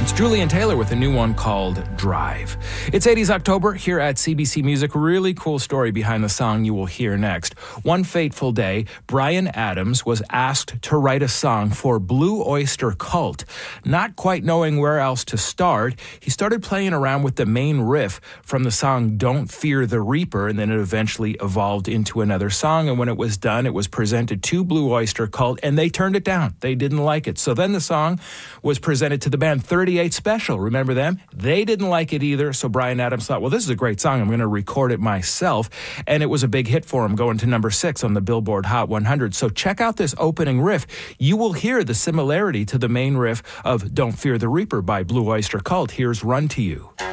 It's Julian Taylor with a new one called Drive. It's 80s October here at CBC Music. Really cool story behind the song you will hear next. One fateful day, Bryan Adams was asked to write a song for Blue Oyster Cult. Not quite knowing where else to start, he started playing around with the main riff from the song Don't Fear the Reaper, and then it eventually evolved into another song. And when it was done, it was presented to Blue Oyster Cult, and they turned it down. They didn't like it. So then the song was presented to the band 38 Special. Remember them? They didn't like it either. So Bryan Adams thought, well, this is a great song. I'm going to record it myself. And it was a big hit for him, going to number 6 on the Billboard Hot 100. So check out this opening riff. You will hear the similarity to the main riff of Don't Fear the Reaper by Blue Oyster Cult. Here's Run to You.